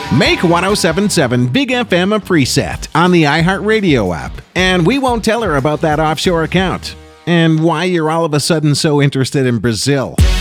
Make 1077 Big FM a preset on the iHeartRadio app, and we won't tell her about that offshore account and why you're all of a sudden so interested in Brazil.